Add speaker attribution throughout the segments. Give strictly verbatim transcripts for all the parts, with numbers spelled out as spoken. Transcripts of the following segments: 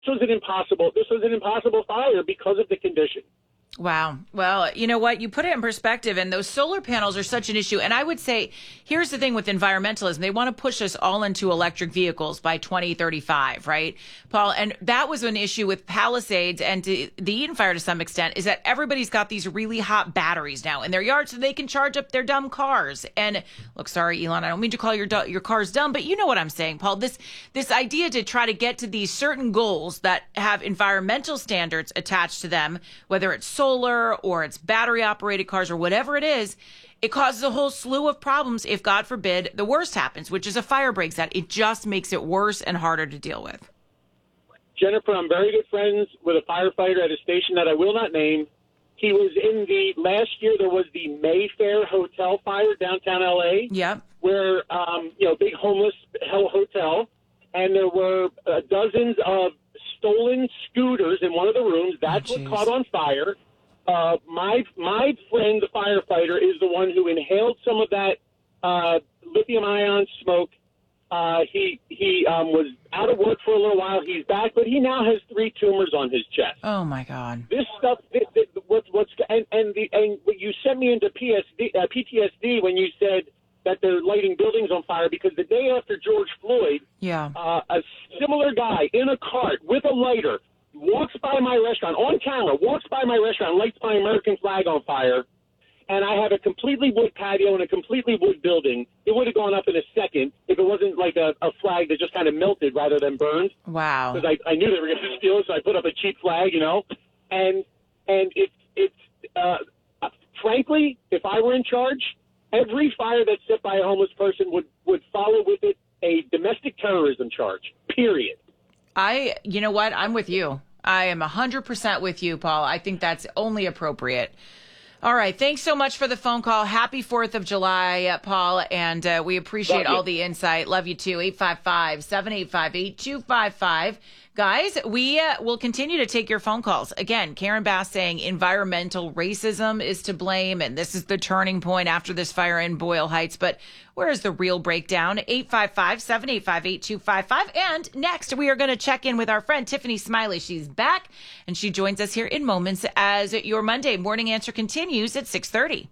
Speaker 1: was an impossible. This was an impossible fire because of the condition.
Speaker 2: Wow. Well, you know what? You put it in perspective, and those solar panels are such an issue. And I would say, here's the thing with environmentalism. They want to push us all into electric vehicles by twenty thirty-five, right, Paul? And that was an issue with Palisades and to the Eden Fire to some extent, is that everybody's got these really hot batteries now in their yard so they can charge up their dumb cars. And look, sorry, Elon, I don't mean to call your your cars dumb, but you know what I'm saying, Paul. This, this idea to try to get to these certain goals that have environmental standards attached to them, whether it's solar or it's battery operated cars or whatever it is, it causes a whole slew of problems if, God forbid, the worst happens, which is a fire breaks out. It just makes it worse and harder to deal with.
Speaker 1: Jennifer, I'm very good friends with a firefighter at a station that I will not name. He was in the, last year there was the Mayfair Hotel fire downtown L A.
Speaker 2: Yep. Where,
Speaker 1: um, you know, big homeless hell hotel, and there were uh, dozens of stolen scooters in one of the rooms. That's
Speaker 2: oh,
Speaker 1: what caught on fire. Uh, my my friend, the firefighter, is the one who inhaled some of that uh, lithium-ion smoke. Uh, he he um, was out of work for a little while. He's back, but he now has three tumors on his chest.
Speaker 2: Oh my God!
Speaker 1: This stuff, this, this, what's what's and and the and you sent me into P S D, uh, P T S D when you said that they're lighting buildings on fire, because the day after George Floyd,
Speaker 2: yeah,
Speaker 1: uh, a similar guy in a cart with a lighter walks by my restaurant on camera, walks by my restaurant, lights my American flag on fire, and I have a completely wood patio and a completely wood building. It would have gone up in a second if it wasn't like a, a flag that just kind of melted rather than burned.
Speaker 2: Wow.
Speaker 1: Because I, I knew they were going to steal it, so I put up a cheap flag, you know. And and it's, it's uh, frankly, if I were in charge, every fire that's set by a homeless person would, would follow with it a domestic terrorism charge, period.
Speaker 2: I, you know what? I'm with you. I am one hundred percent with you, Paul. I think that's only appropriate. All right. Thanks so much for the phone call. Happy fourth of July, uh, Paul. And uh, we appreciate all the insight. Love you too. eight five five, seven eight five, eight two five five. Guys, we uh, will continue to take your phone calls. Again, Karen Bass saying environmental racism is to blame, and this is the turning point after this fire in Boyle Heights. But where is the real breakdown? eight five five, seven eight five, eight two five five. And next, we are going to check in with our friend Tiffany Smiley. She's back, and she joins us here in moments as your Monday Morning Answer continues at six thirty.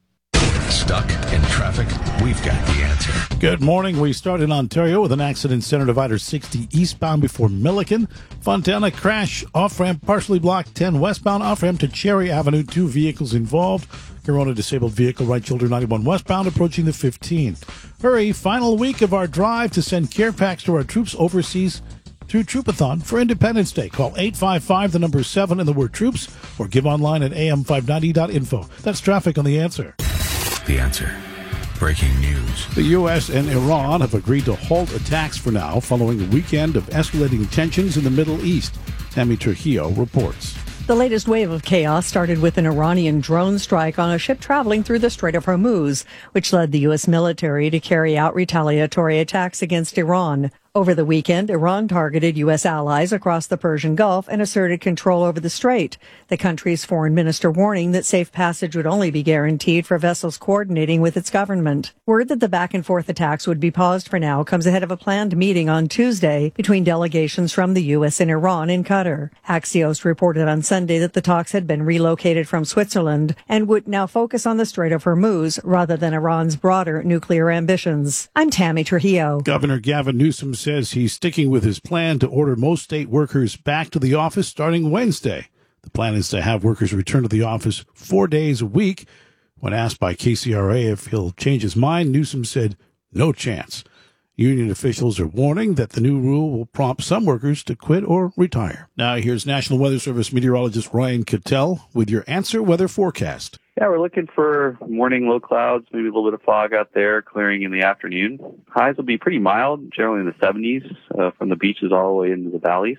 Speaker 3: Stuck in traffic? We've got the answer.
Speaker 4: Good morning. We start in Ontario with an accident center divider sixty eastbound before Milliken. Fontana crash off-ramp partially blocked ten westbound off-ramp to Cherry Avenue. Two vehicles involved. Corona disabled vehicle right shoulder ninety-one westbound approaching the fifteen. Hurry, final week of our drive to send care packs to our troops overseas through Troopathon for Independence Day. Call eight five five, the number seven, and the word troops, or give online at a m five ninety dot info. That's traffic on The Answer.
Speaker 3: The Answer. Breaking news.
Speaker 4: The U S and Iran have agreed to halt attacks for now following a weekend of escalating tensions in the Middle East. Tammy Trujillo reports.
Speaker 5: The latest wave of chaos started with an Iranian drone strike on a ship traveling through the Strait of Hormuz, which led the U S military to carry out retaliatory attacks against Iran. Over the weekend, Iran targeted U S allies across the Persian Gulf and asserted control over the strait. The country's foreign minister warning that safe passage would only be guaranteed for vessels coordinating with its government. Word that the back-and-forth attacks would be paused for now comes ahead of a planned meeting on Tuesday between delegations from the U S and Iran in Qatar. Axios reported on Sunday that the talks had been relocated from Switzerland and would now focus on the Strait of Hormuz rather than Iran's broader nuclear ambitions. I'm Tammy Trujillo.
Speaker 4: Governor Gavin Newsom says he's sticking with his plan to order most state workers back to the office starting Wednesday. The plan is to have workers return to the office four days a week. When asked by K C R A if he'll change his mind, Newsom said, no chance. Union officials are warning that the new rule will prompt some workers to quit or retire. Now here's National Weather Service meteorologist Ryan Cattell with your Answer Weather forecast.
Speaker 6: Yeah, we're looking for morning low clouds, maybe a little bit of fog out there, clearing in the afternoon. Highs will be pretty mild, generally in the seventies, uh, from the beaches all the way into the valleys.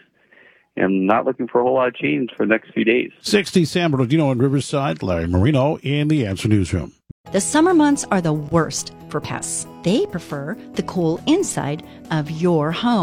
Speaker 6: And not looking for a whole lot of change for the next few days.
Speaker 4: sixty San Bernardino and Riverside, Larry Marino in the Answer Newsroom.
Speaker 7: The summer months are the worst for pests. They prefer the cool inside of your home.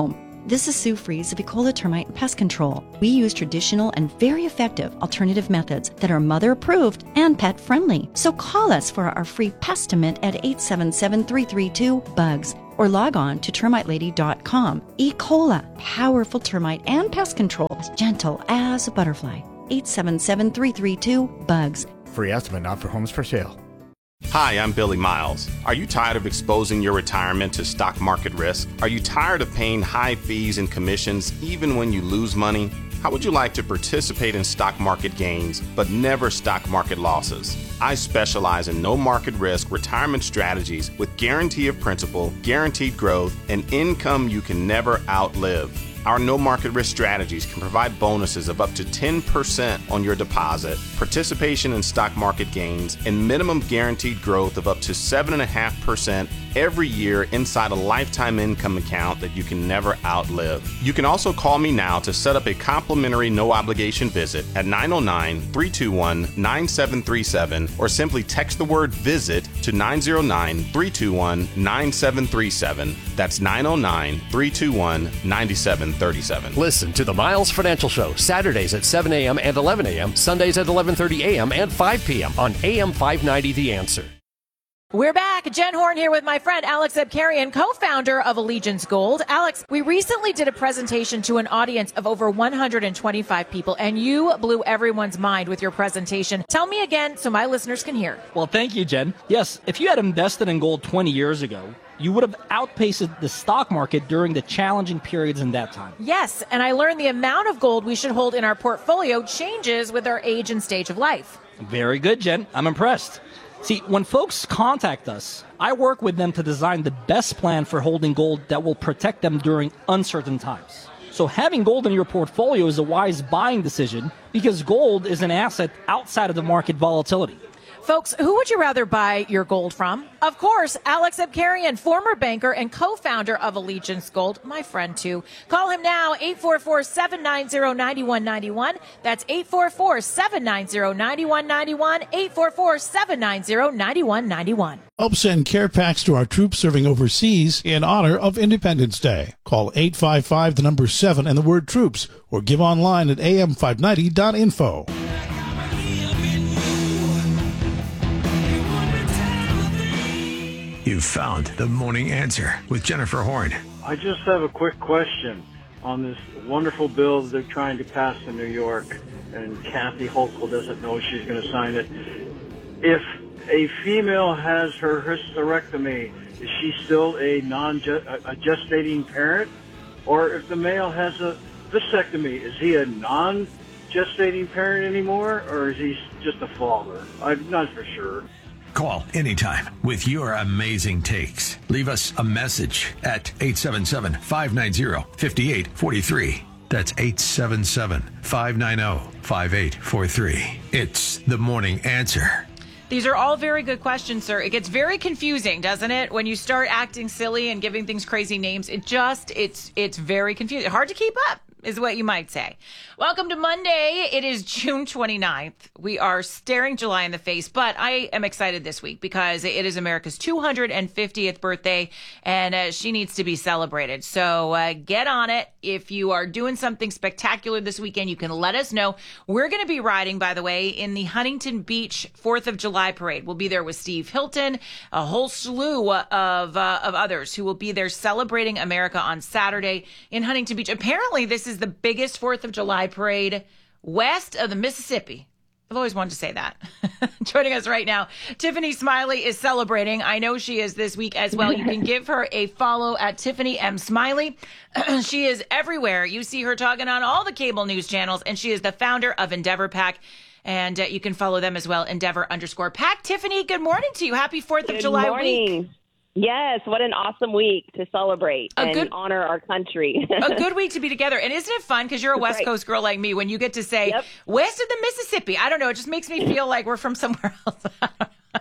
Speaker 7: This is Sue Fries of Ecola Termite and Pest Control. We use traditional and very effective alternative methods that are mother approved and pet friendly. So call us for our free Pestimate at eight seven seven, three three two, BUGS or log on to termite lady dot com. Ecola, powerful termite and pest control, as gentle as a butterfly. eight seven seven, three three two, BUGS.
Speaker 8: Free estimate not for homes for sale.
Speaker 9: Hi, I'm Billy Miles. Are you tired of exposing your retirement to stock market risk? Are you tired of paying high fees and commissions even when you lose money? How would you like to participate in stock market gains but never stock market losses? I specialize in no market risk retirement strategies with guarantee of principal, guaranteed growth, and income you can never outlive. Our no market risk strategies can provide bonuses of up to ten percent on your deposit, participation in stock market gains, and minimum guaranteed growth of up to seven point five percent every year inside a lifetime income account that you can never outlive. You can also call me now to set up a complimentary no obligation visit at nine oh nine, three two one, nine seven three seven or simply text the word visit to nine oh nine, three two one, nine seven three seven. That's nine oh nine, three two one, nine seven three seven.
Speaker 10: Listen to the Miles Financial Show Saturdays at seven a.m. and eleven a.m., Sundays at eleven thirty a.m. and five p.m. on A M five ninety The Answer.
Speaker 2: We're back. Jen Horn here with my friend Alex Abkarian, co-founder of Allegiance Gold. Alex, we recently did a presentation to an audience of over one hundred twenty-five people, and you blew everyone's mind with your presentation. Tell me again so my listeners can hear.
Speaker 11: Well, thank you, Jen. Yes, if you had invested in gold twenty years ago, you would have outpaced the stock market during the challenging periods in that time.
Speaker 2: Yes, and I learned the amount of gold we should hold in our portfolio changes with our age and stage of life.
Speaker 11: Very good, Jen. I'm impressed. See, when folks contact us, I work with them to design the best plan for holding gold that will protect them during uncertain times. So having gold in your portfolio is a wise buying decision because gold is an asset outside of the market volatility.
Speaker 2: Folks, who would you rather buy your gold from? Of course, Alex Abkarian, former banker and co-founder of Allegiance Gold, my friend too. Call him now, eight four four, seven nine zero, nine one nine one. That's eight four four, seven nine zero, nine one nine one, eight four four, seven nine zero, nine one nine one.
Speaker 4: Help send care packs to our troops serving overseas in honor of Independence Day. Call eight five five, the number seven, and the word troops, or give online at A M five ninety dot info.
Speaker 3: You've found the morning answer with Jennifer Horn.
Speaker 12: I just have a quick question on this wonderful bill that they're trying to pass in New York, and Kathy Hochul doesn't know she's going to sign it. If a female has her hysterectomy, is she still a non a gestating parent? Or if the male has a vasectomy, is he a non-gestating parent anymore, or is he just a father? I'm not for sure.
Speaker 3: Call anytime with your amazing takes. Leave us a message at eight seven seven, five nine zero, five eight four three. That's eight seven seven, five nine zero, five eight four three. It's the morning answer.
Speaker 2: These are all very good questions, sir. It gets very confusing, doesn't it? When you start acting silly and giving things crazy names, it just, it's it's very confusing. Hard to keep up, is what you might say. Welcome to Monday. It is June twenty-ninth. We are staring July in the face, but I am excited this week because it is America's two hundred fiftieth birthday, and uh, she needs to be celebrated. So uh, get on it. If you are doing something spectacular this weekend, you can let us know. We're going to be riding, by the way, in the Huntington Beach fourth of July parade. We'll be there with Steve Hilton, a whole slew of, uh, of others who will be there celebrating America on Saturday in Huntington Beach. Apparently, this is the biggest fourth of July parade west of the Mississippi. I've always wanted to say that. Joining us right now, Tiffany Smiley is celebrating. I know she is this week as well. You can give her a follow at Tiffany M. Smiley. She is everywhere. You see her talking on all the cable news channels, and she is the founder of Endeavor Pack. And uh, you can follow them as well, Endeavor underscore Pack. Tiffany, good morning to you. Happy fourth of July
Speaker 13: morning. Week. Yes, what an awesome week to celebrate a and good, honor our country.
Speaker 2: A good week to be together. And isn't it fun, because you're a West right. Coast girl like me, when you get to say, yep. west of the Mississippi. I don't know, it just makes me feel like we're from somewhere else.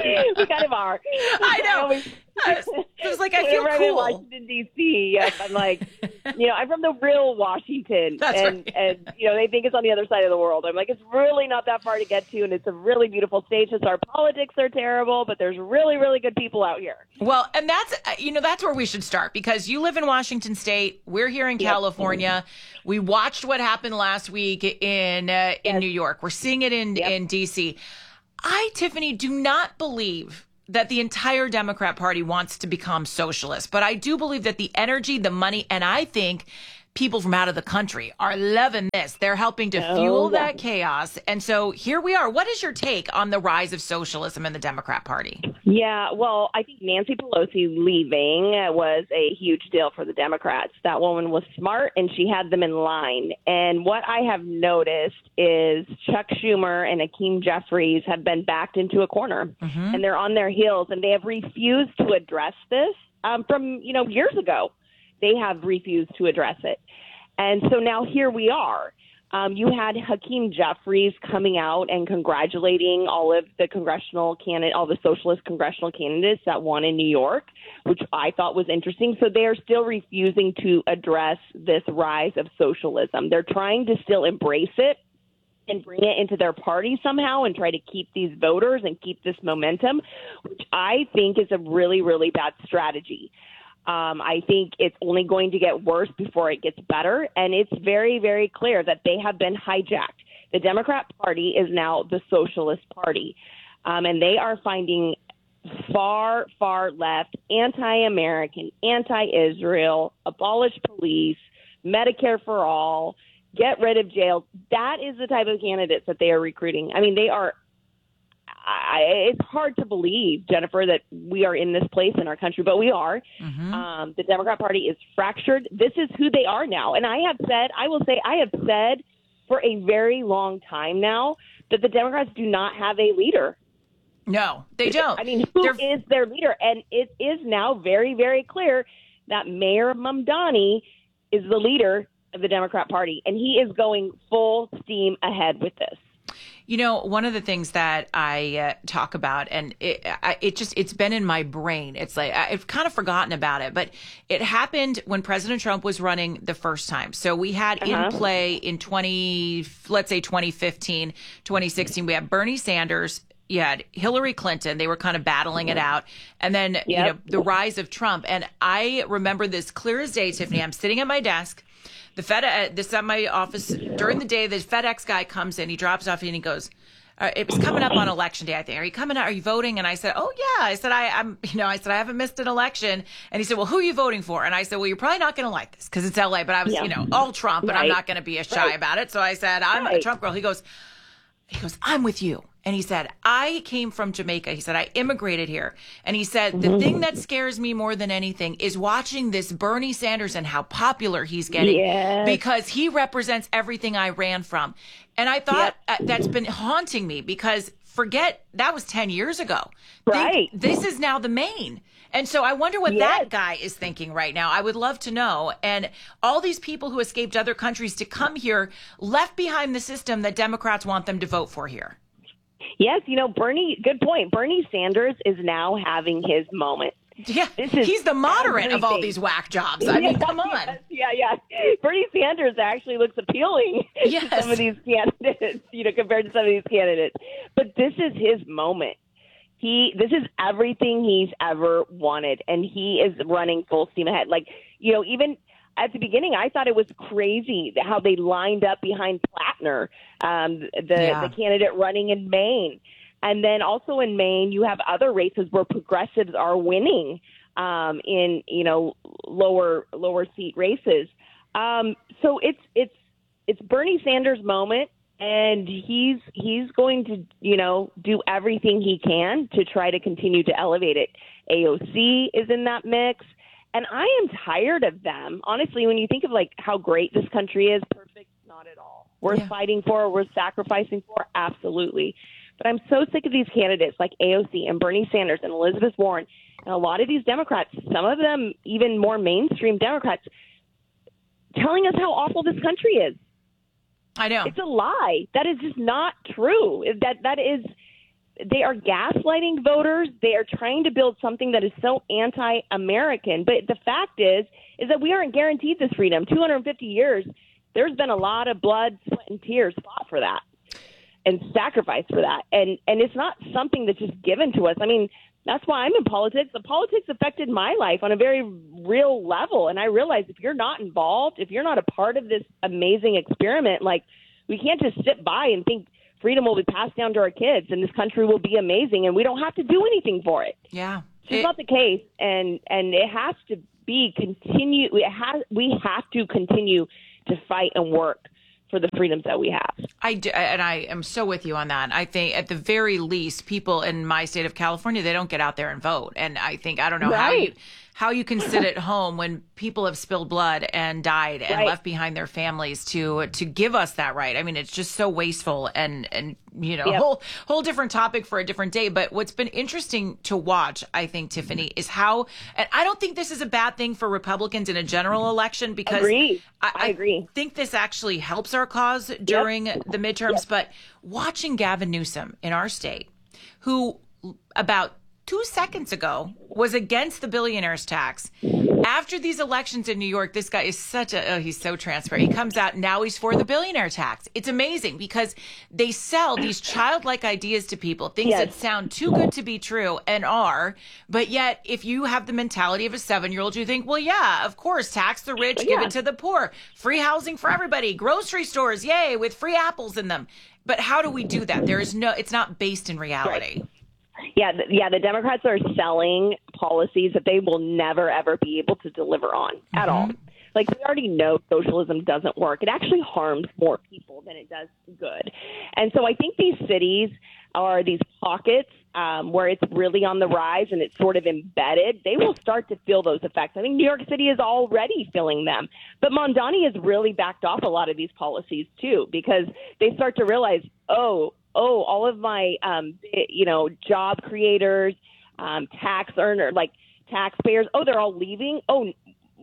Speaker 13: we kind of are.
Speaker 2: I know. I always, I was, it was like, I feel
Speaker 13: cool. I'm in Washington, D C Yes, I'm like, you know, I'm from the real Washington.
Speaker 2: That's
Speaker 13: and,
Speaker 2: right.
Speaker 13: and, you know, they think it's on the other side of the world. I'm like, it's really not that far to get to, and it's a really beautiful state. Just our politics are terrible, but there's really, really good people out here.
Speaker 2: Well, and that's, you know, that's where we should start, because you live in Washington State. We're here in
Speaker 13: Yep.
Speaker 2: California. We watched what happened last week in uh, in
Speaker 13: Yes.
Speaker 2: New York. We're seeing it in,
Speaker 13: Yep.
Speaker 2: in D C. I, Tiffany, do not believe that the entire Democrat Party wants to become socialist, but I do believe that the energy, the money, and I think people from out of the country are loving this. They're helping to
Speaker 13: Oh,
Speaker 2: fuel
Speaker 13: yeah.
Speaker 2: that chaos. And so here we are. What is your take on the rise of socialism in the Democrat Party?
Speaker 13: Yeah, well, I think Nancy Pelosi leaving was a huge deal for the Democrats. That woman was smart, and she had them in line. And what I have noticed is Chuck Schumer and Hakeem Jeffries have been backed into a corner,
Speaker 2: Mm-hmm.
Speaker 13: and they're on their heels, and they have refused to address this um, from, you know, years ago. They have refused to address it. And so now here we are. Um, you had Hakeem Jeffries coming out and congratulating all of the congressional candidate, all the socialist congressional candidates that won in New York, which I thought was interesting. So they are still refusing to address this rise of socialism. They're trying to still embrace it and bring it into their party somehow and try to keep these voters and keep this momentum, which I think is a really, really bad strategy. Um, I think it's only going to get worse before it gets better. And it's very, very clear that they have been hijacked. The Democrat Party is now the Socialist Party. Um, and they are finding far, far left, anti-American, anti-Israel, abolish police, Medicare for all, get rid of jails. That is the type of candidates that they are recruiting. I mean, they are I, it's hard to believe, Jennifer, that we are in this place in our country, but we are.
Speaker 2: Mm-hmm.
Speaker 13: Um, the Democrat Party is fractured. This is who they are now. And I have said, I will say, I have said for a very long time now that the Democrats do not have a leader.
Speaker 2: No, they don't.
Speaker 13: I mean, who
Speaker 2: They're-
Speaker 13: is their leader? And it is now very, very clear that Mayor Mamdani is the leader of the Democrat Party, and he is going full steam ahead with this.
Speaker 2: You know, one of the things that I uh, talk about, and it, I, it just, it's been in my brain. It's like, I've kind of forgotten about it, but it happened when President Trump was running the first time. So we had
Speaker 13: Uh-huh.
Speaker 2: in play in twenty, let's say twenty fifteen, twenty sixteen, we had Bernie Sanders. You had Hillary Clinton. They were kind of battling it out. And then, you
Speaker 13: Yep.
Speaker 2: know, the rise of Trump. And I remember this clear as day, Tiffany. I'm sitting at my desk. The Fed, uh, this is at my office during the day. The FedEx guy comes in, he drops off, and he goes, uh, "It was coming up on election day, I think. Are you coming out? Are you voting?" And I said, "Oh yeah." I said, I, "I'm, you know," I said, "I haven't missed an election." And he said, "Well, who are you voting for?" And I said, "Well, you're probably not going to like this because it's L A, but I was,
Speaker 13: Yeah.
Speaker 2: you know, all Trump, but I'm
Speaker 13: Right.
Speaker 2: not going to be as shy
Speaker 13: Right.
Speaker 2: about it." So I said, "I'm a
Speaker 13: Right.
Speaker 2: Trump girl." He goes, he goes, "I'm with you." And he said, "I came from Jamaica." He said, "I immigrated here." And he said, "The thing that scares me more than anything is watching this Bernie Sanders and how popular he's getting
Speaker 13: Yes.
Speaker 2: because he represents everything I ran from." And I thought uh, that's been haunting me because forget that was ten years ago. Think
Speaker 13: Right.
Speaker 2: this is now the main. And so I wonder what
Speaker 13: Yes.
Speaker 2: that guy is thinking right now. I would love to know. And all these people who escaped other countries to come here left behind the system that Democrats want them to vote for here.
Speaker 13: Yes, you know, Bernie, good point. Bernie Sanders is now having his moment.
Speaker 2: Yeah,
Speaker 13: This is
Speaker 2: he's the moderate of all
Speaker 13: everything.
Speaker 2: these whack jobs. I mean,
Speaker 13: Yeah,
Speaker 2: come on.
Speaker 13: yes, yeah, yeah. Bernie Sanders actually looks appealing
Speaker 2: Yes.
Speaker 13: to some of these candidates, you know, compared to some of these candidates. But this is his moment. He, this is everything he's ever wanted, and he is running full steam ahead. Like, you know, even at the beginning, I thought it was crazy how they lined up behind Plattner, um, the,
Speaker 2: Yeah.
Speaker 13: the candidate running in Maine. And then also in Maine, you have other races where progressives are winning um, in, you know, lower lower seat races. Um, so it's it's it's Bernie Sanders' moment, and he's he's going to, you know, do everything he can to try to continue to elevate it. A O C is in that mix. And I am tired of them. Honestly, when you think of like how great this country is, perfect, not at all. Worth
Speaker 2: Yeah.
Speaker 13: fighting for, worth sacrificing for, absolutely. But I'm so sick of these candidates like A O C and Bernie Sanders and Elizabeth Warren and a lot of these Democrats, some of them even more mainstream Democrats, telling us how awful this country is.
Speaker 2: I know.
Speaker 13: It's a lie. That is just not true. That that is they are gaslighting voters. They are trying to build something that is so anti-American. But the fact is, is that we aren't guaranteed this freedom. two hundred fifty years, there's been a lot of blood, sweat, and tears fought for that and sacrifice for that. And and it's not something that's just given to us. I mean, that's why I'm in politics. The politics affected my life on a very real level. And I realized if you're not involved, if you're not a part of this amazing experiment, like we can't just sit by and think freedom will be passed down to our kids and this country will be amazing and we don't have to do anything for it.
Speaker 2: Yeah.
Speaker 13: It's it, not the case. And, and it has to be continue. It has, we have to continue to fight and work for the freedoms that we have.
Speaker 2: I do, and I am so with you on that. I think at the very least, people in my state of California, they don't get out there and vote. And I think, I don't know right. how you how you can sit at home when people have spilled blood and died and right. left behind their families to to give us that right. I mean, it's just so wasteful and, and you know, yep. whole whole different topic for a different day. But what's been interesting to watch, I think, Tiffany, is how, and I don't think this is a bad thing for Republicans in a general election because
Speaker 13: agree.
Speaker 2: I,
Speaker 13: I agree.
Speaker 2: I think this actually helps our cause during yep. the midterms. Yep. But watching Gavin Newsom in our state, who about two seconds ago was against the billionaires tax. After these elections in New York, this guy is such a, oh, he's so transparent. He comes out, now he's for the billionaire tax. It's amazing because they sell these childlike ideas to people, things yes. that sound too good to be true and are. But yet, if you have the mentality of a seven-year-old, you think, well, yeah, of course, tax the rich, yeah. give it to the poor, free housing for everybody, grocery stores, yay, with free apples in them. But how do we do that? There is no, it's not based in reality.
Speaker 13: Right. Yeah, yeah, the Democrats are selling policies that they will never, ever be able to deliver on mm-hmm. at all. Like, we already know socialism doesn't work. It actually harms more people than it does good. And so I think these cities are these pockets um, where it's really on the rise and it's sort of embedded. They will start to feel those effects. I think New York City is already feeling them. But Mondani has really backed off a lot of these policies, too, because they start to realize, oh, oh, all of my, um, you know, job creators, um, tax earner, like taxpayers, oh, they're all leaving. Oh,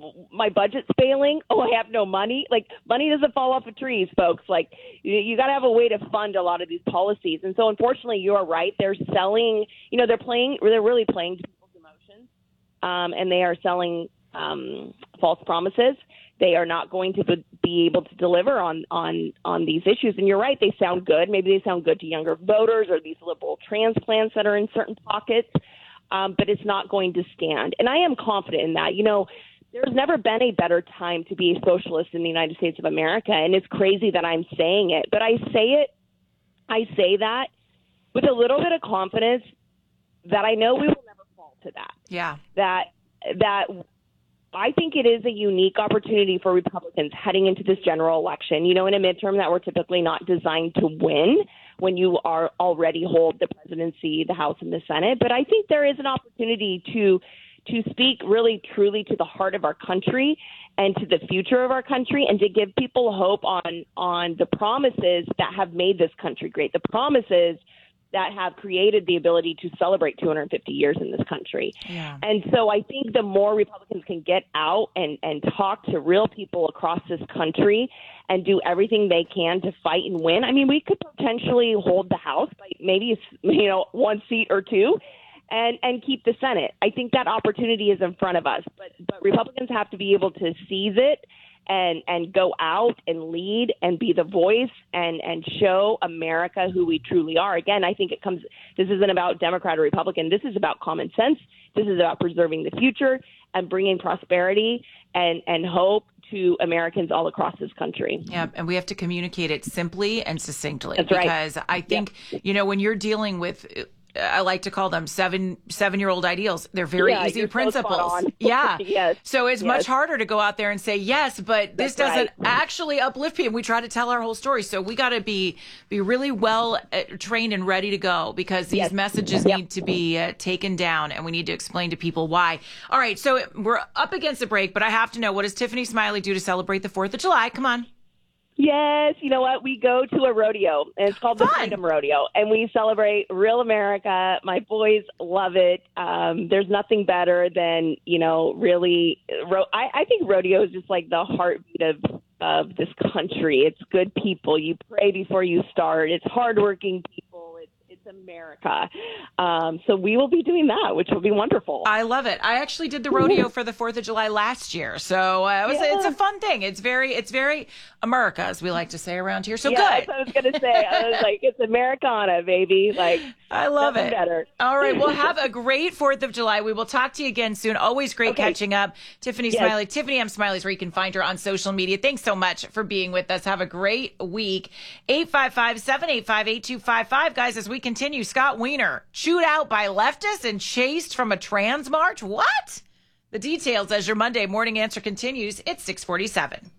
Speaker 13: my budget's failing. Oh, I have no money. Like, money doesn't fall off of trees, folks. Like, you, you got to have a way to fund a lot of these policies. And so, unfortunately, you're right. They're selling, you know, they're playing, they're really playing to people's emotions, um, and they are selling um, false promises. They are not going to be able to deliver on, on, on these issues. And you're right, they sound good. Maybe they sound good to younger voters or these liberal transplants that are in certain pockets, um, but it's not going to stand. And I am confident in that. You know, there's never been a better time to be a socialist in the United States of America. And it's crazy that I'm saying it, but I say it, I say that with a little bit of confidence that I know we will never fall to that.
Speaker 2: Yeah.
Speaker 13: That, that, I think it is a unique opportunity for Republicans heading into this general election, you know, in a midterm that we're typically not designed to win when you are already hold the presidency, the House, and the Senate. But I think there is an opportunity to to speak really truly to the heart of our country and to the future of our country and to give people hope on on the promises that have made this country great, the promises that have created the ability to celebrate two hundred fifty years in this country.
Speaker 2: Yeah.
Speaker 13: And so I think the more Republicans can get out and, and talk to real people across this country and do everything they can to fight and win. I mean, we could potentially hold the House by maybe, you know, one seat or two and, and keep the Senate. I think that opportunity is in front of us, but, but Republicans have to be able to seize it and and go out and lead and be the voice and, and show America who we truly are. Again, I think it comes, this isn't about Democrat or Republican. This is about common sense. This is about preserving the future and bringing prosperity and, and hope to Americans all across this country.
Speaker 2: Yeah, and we have to communicate it simply and succinctly.
Speaker 13: That's
Speaker 2: because
Speaker 13: right.
Speaker 2: I think,
Speaker 13: yep.
Speaker 2: you know, when you're dealing with, I like to call them seven, seven-year-old ideals. They're very
Speaker 13: yeah,
Speaker 2: easy
Speaker 13: you're
Speaker 2: principles.
Speaker 13: So spot on.
Speaker 2: Yeah.
Speaker 13: yes.
Speaker 2: So it's
Speaker 13: yes.
Speaker 2: much harder to go out there and say, yes, but this
Speaker 13: That's
Speaker 2: doesn't
Speaker 13: right.
Speaker 2: actually uplift people. We try to tell our whole story. So we got to be be really well uh, trained and ready to go because these
Speaker 13: yes.
Speaker 2: messages
Speaker 13: yep.
Speaker 2: need to be uh, taken down and we need to explain to people why. All right. So we're up against the break, but I have to know, what does Tiffany Smiley do to celebrate the fourth of July? Come on.
Speaker 13: Yes, you know what? We go to a rodeo, and it's called the
Speaker 2: Fun.
Speaker 13: Freedom Rodeo, and we celebrate real America. My boys love it. Um, there's nothing better than, you know, really, ro- I, I think rodeo is just like the heartbeat of, of this country. It's good people. You pray before you start. It's hardworking people. It's, it's America. Um, so we will be doing that, which will be wonderful.
Speaker 2: I love it. I actually did the rodeo for the fourth of July last year. So uh, it was, yeah. it's a fun thing. It's very, it's very America, as we like to say around here. So
Speaker 13: yeah,
Speaker 2: good.
Speaker 13: That's what I was going to say. I was like, it's Americana, baby. Like,
Speaker 2: I love it.
Speaker 13: Better.
Speaker 2: All right. Well, have a great fourth of July. We will talk to you again soon. Always great okay. catching up. Tiffany yes. Smiley, Tiffany M. Smiley's where you can find her on social media. Thanks so much for being with us. Have a great week. eight five five, seven eight five, eight two five five. Guys, as we continue, Scott Wiener chewed out by leftists and chased from a trans march. What? The details as your Monday morning answer continues. It's six forty-seven.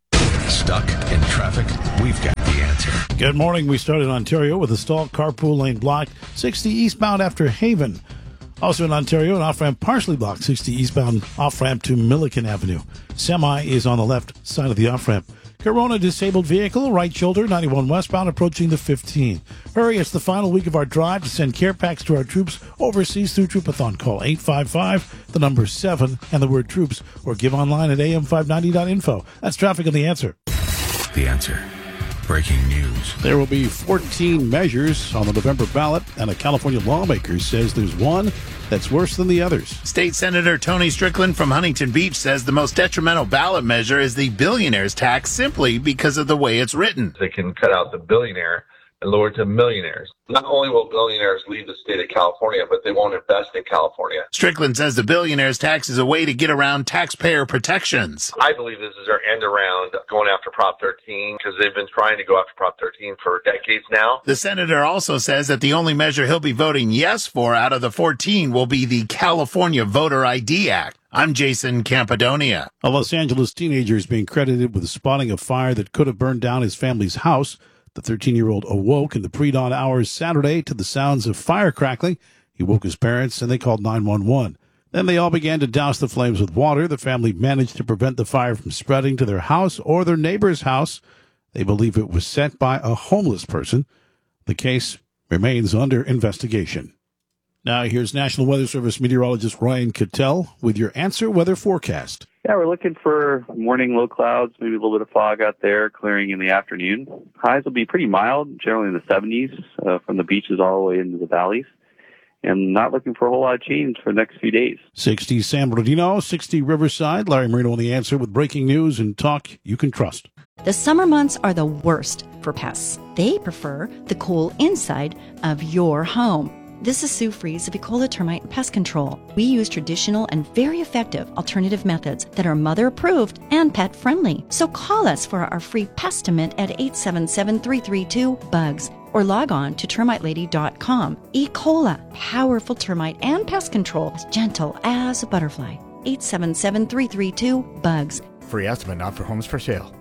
Speaker 3: Stuck in traffic? We've got the answer.
Speaker 4: Good morning. We start in Ontario with a stalled carpool lane blocked sixty eastbound after Haven. Also in Ontario, an off-ramp partially blocked sixty eastbound off-ramp to Milliken Avenue. Semi is on the left side of the off-ramp. Corona disabled vehicle, right shoulder, ninety-one westbound, approaching the fifteen. Hurry, it's the final week of our drive to send care packs to our troops overseas through Troopathon. Call eight five five, the number seven, and the word troops, or give online at a m five ninety dot info. That's traffic on The Answer.
Speaker 3: The Answer. Breaking news.
Speaker 4: There will be fourteen measures on the November ballot, and a California lawmaker says there's one that's worse than the others.
Speaker 14: State Senator Tony Strickland from Huntington Beach says the most detrimental ballot measure is the billionaire's tax simply because of the way it's written.
Speaker 15: They can cut out the billionaire and lower it to millionaires. Not only will billionaires leave the state of California, but they won't invest in California.
Speaker 14: Strickland says the billionaire's tax is a way to get around taxpayer protections.
Speaker 15: I believe this is their end around going after Prop thirteen because they've been trying to go after Prop thirteen for decades now.
Speaker 14: The senator also says that the only measure he'll be voting yes for out of the fourteen will be the California Voter I D Act. I'm Jason Campadonia.
Speaker 4: A Los Angeles teenager is being credited with spotting a fire that could have burned down his family's house. The thirteen-year-old awoke in the pre-dawn hours Saturday to the sounds of fire crackling. He woke his parents, and they called nine one one. Then they all began to douse the flames with water. The family managed to prevent the fire from spreading to their house or their neighbor's house. They believe it was set by a homeless person. The case remains under investigation. Now here's National Weather Service meteorologist Ryan Cattell with your Answer Weather forecast.
Speaker 6: Yeah, we're looking for morning low clouds, maybe a little bit of fog out there, clearing in the afternoon. Highs will be pretty mild, generally in the seventies, uh, from the beaches all the way into the valleys. And not looking for a whole lot of change for the next few days.
Speaker 4: sixty San Bernardino, sixty Riverside. Larry Marino on The Answer with breaking news and talk you can trust.
Speaker 7: The summer months are the worst for pests. They prefer the cool inside of your home. This is Sue Fries of Ecola Termite Pest Control. We use traditional and very effective alternative methods that are mother-approved and pet-friendly. So call us for our free Pestimate at eight seven seven, three three two, BUGS or log on to termite lady dot com. Ecola, powerful termite and pest control, as gentle as a butterfly. eight seven seven, three three two, BUGS.
Speaker 8: Free estimate not for homes for sale.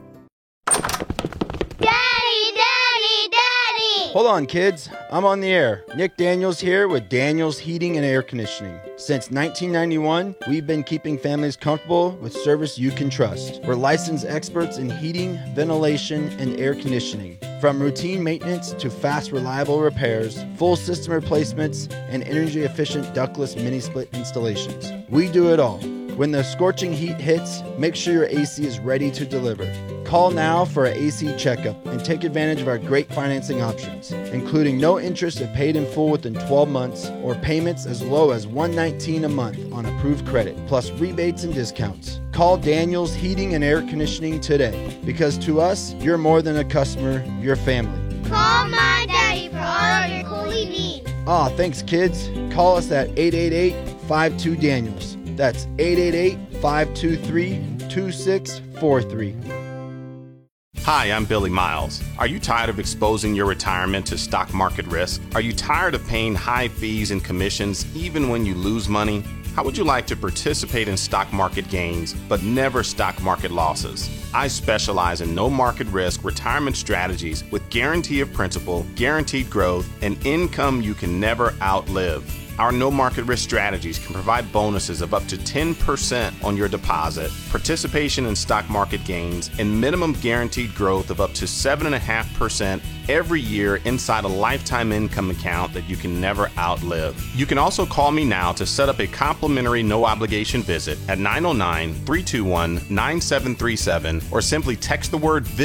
Speaker 16: Hold on, kids. I'm on the air. Nick Daniels here with Daniels Heating and Air Conditioning. Since nineteen ninety-one, we've been keeping families comfortable with service you can trust. We're licensed experts in heating, ventilation, and air conditioning. From routine maintenance to fast, reliable repairs, full system replacements, and energy-efficient ductless mini-split installations. We do it all. When the scorching heat hits, make sure your A C is ready to deliver. Call now for an A C checkup and take advantage of our great financing options, including no interest if paid in full within twelve months or payments as low as one hundred nineteen dollars a month on approved credit, plus rebates and discounts. Call Daniels Heating and Air Conditioning today, because to us, you're more than a customer, you're family.
Speaker 17: Call my daddy for all of your cooling needs.
Speaker 16: Aw, thanks kids. Call us at eight eight eight, five two, Daniels. That's eight eight eight, five two three, two six four three.
Speaker 9: Hi, I'm Billy Miles. Are you tired of exposing your retirement to stock market risk? Are you tired of paying high fees and commissions even when you lose money? How would you like to participate in stock market gains but never stock market losses? I specialize in no market risk retirement strategies with guarantee of principal, guaranteed growth, and income you can never outlive. Our no market risk strategies can provide bonuses of up to ten percent on your deposit, participation in stock market gains, and minimum guaranteed growth of up to seven point five percent every year inside a lifetime income account that you can never outlive. You can also call me now to set up a complimentary no obligation visit at nine oh nine, three two one, nine seven three seven or simply text the word VISIT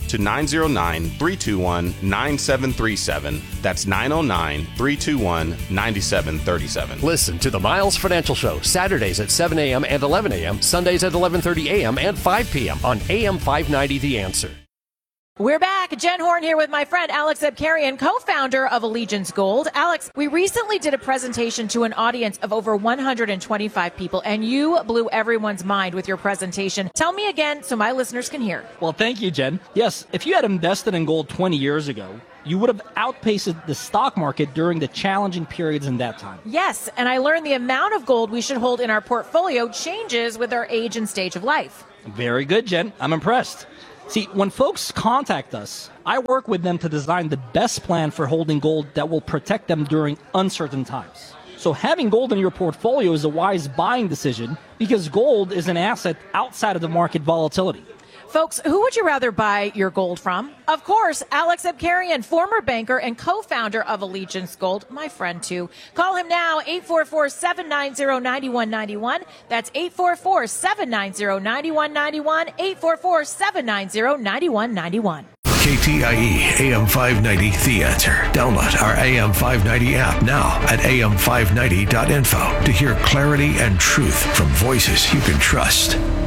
Speaker 9: to nine oh nine, three two one, nine seven three seven. That's nine oh nine, three two one, nine seven three seven.
Speaker 10: Listen to the Miles Financial Show Saturdays at seven a.m. and eleven a.m., Sundays at eleven thirty a.m. and five p.m. on A M five ninety The Answer.
Speaker 2: We're back. Jen Horn here with my friend Alex Abkarian, co-founder of Allegiance Gold. Alex, we recently did a presentation to an audience of over one hundred twenty-five people, and you blew everyone's mind with your presentation. Tell me again so my listeners can hear.
Speaker 11: Well, thank you, Jen. Yes, if you had invested in gold twenty years ago, you would have outpaced the stock market during the challenging periods in that time.
Speaker 2: Yes, and I learned the amount of gold we should hold in our portfolio changes with our age and stage of life.
Speaker 11: Very good, Jen. I'm impressed. See, when folks contact us, I work with them to design the best plan for holding gold that will protect them during uncertain times. So having gold in your portfolio is a wise buying decision because gold is an asset outside of the market volatility.
Speaker 2: Folks, who would you rather buy your gold from? Of course, Alex Abkarian, former banker and co-founder of Allegiance Gold, my friend too. Call him now, eight four four, seven nine zero, nine one nine one. That's eight four four, seven nine zero, nine one nine one, eight four four, seven nine zero, nine one nine one.
Speaker 3: K T I E A M five ninety The Answer. Download our A M five ninety app now at A M five ninety dot info to hear clarity and truth from voices you can trust.